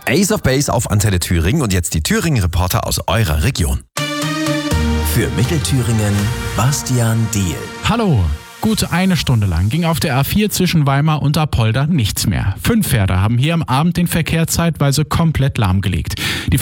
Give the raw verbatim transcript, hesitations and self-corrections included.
Ace of Base auf Antenne Thüringen und jetzt die Thüringen-Reporter aus eurer Region. Für Mittelthüringen Bastian Diehl. Hallo! Gut eine Stunde lang ging auf der A vier zwischen Weimar und Apolda nichts mehr. Fünf Pferde haben hier am Abend den Verkehr zeitweise komplett lahmgelegt. Die